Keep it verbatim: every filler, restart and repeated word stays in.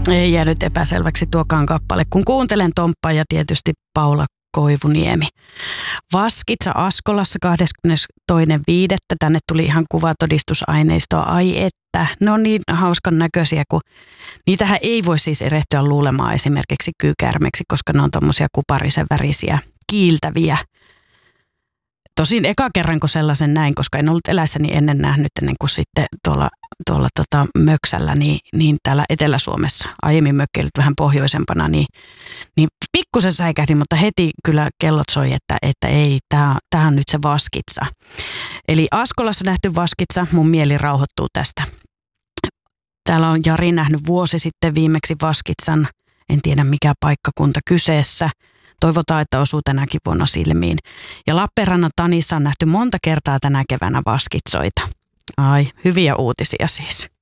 Ei jäänyt epäselväksi tuokaan kappale, kun kuuntelen Tomppaa ja tietysti Paula Koivuniemi. Vaskitsa Askolassa kahdeskymmenestoinen viidettä Tänne tuli ihan kuvatodistusaineistoa. Ai että, ne on niin hauskan näköisiä, kun niitähän ei voi siis erehtyä luulemaan esimerkiksi kyykärmeksi, koska ne on tommosia kuparisen värisiä, kiiltäviä. Tosin eka kerran, kun sellaisen näin, koska en ollut eläissäni ennen nähnyt ennen kuin sitten tuolla, tuolla tota Möksällä, niin, niin täällä Etelä-Suomessa, aiemmin mökkeilyt vähän pohjoisempana, niin, niin pikkusen säikähdin, mutta heti kyllä kellot soi, että, että ei, tämä on nyt se Vaskitsa. Eli Askolassa nähty Vaskitsa, mun mieli rauhoittuu tästä. Täällä on Jari nähnyt vuosi sitten viimeksi Vaskitsan, en tiedä mikä paikkakunta kyseessä. Toivotaan, että osuu tänäkin vuonna silmiin. Ja Lappeenrannan Tanissa on nähty monta kertaa tänä keväänä Vaskitsoita. Ai, hyviä uutisia siis.